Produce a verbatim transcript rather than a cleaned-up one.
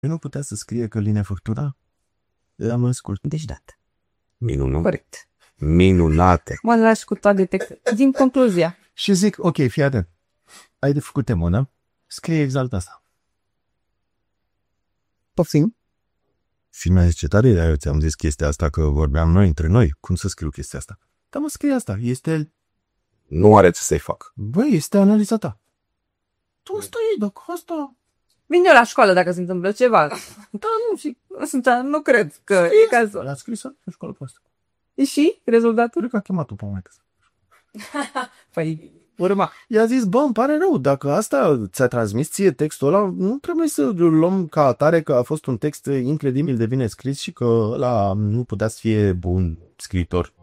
Nu putea să scrie Căline Furtuna? Am ascult. Deci dat. Minunat. Corect. Minunate. Mă lași cu toate textele. Din concluzia. Și zic, ok, fii atent. Ai de făcut temona, scrie exact asta. Poftim? Și mi-a zis, ce tare, eu ți-am zis chestia asta, că vorbeam noi între noi. Cum să scriu chestia asta? Dar mă, scrie asta. Este, Nu are ce să-i fac. băi, este analiza ta. Tu stai, dacă asta... Vin eu la școală dacă se întâmplă ceva. Da, nu, și sunt, nu cred că e cazul. L-a scris în școală pe asta. Și rezultatul? Cred că a chemat-o pe maică. Păi, urma. I-a zis, bă, îmi pare rău, dacă asta ți-a transmis ție textul ăla, nu trebuie să îl luăm ca atare că a fost un text incredibil de bine scris și că ăla nu putea să fie bun scriitor.